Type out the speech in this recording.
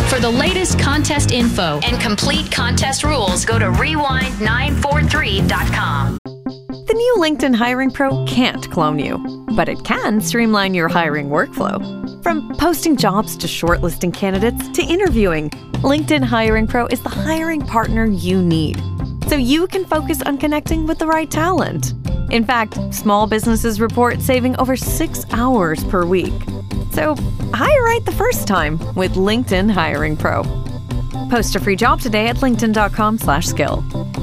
For the latest contest info and complete contest rules, go to rewind943.com. The new LinkedIn Hiring Pro can't clone you, but it can streamline your hiring workflow. From posting jobs to shortlisting candidates to interviewing, LinkedIn Hiring Pro is the hiring partner you need, so you can focus on connecting with the right talent. In fact, small businesses report saving over 6 hours per week. So hire right the first time with LinkedIn Hiring Pro. Post a free job today at linkedin.com/skill.